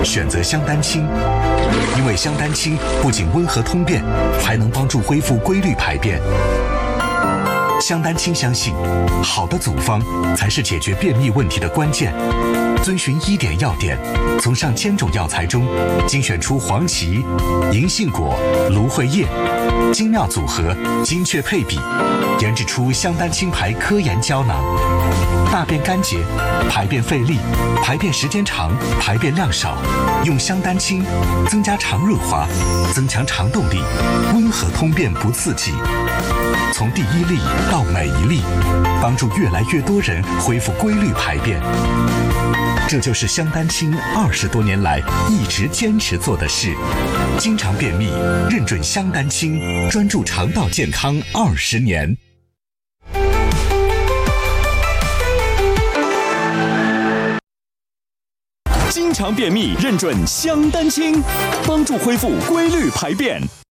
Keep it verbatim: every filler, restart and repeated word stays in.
选择香丹清，因为香丹清不仅温和通便，还能帮助恢复规律排便。香丹清相信，好的组方才是解决便秘问题的关键。遵循医典要点，从上千种药材中精选出黄芪、银杏果、芦荟叶，精妙组合，精确配比，研制出香丹清牌科研胶囊。大便干结、排便费力、排便时间长、排便量少，用香丹清增加肠润滑，增强肠动力，温和通便不刺激。从第一粒到每一粒，帮助越来越多人恢复规律排便。这就是香丹清二十多年来一直坚持做的事。经常便秘，认准香丹清，专注肠道健康二十年。 经常便秘，认准香丹清，帮助恢复规律排便。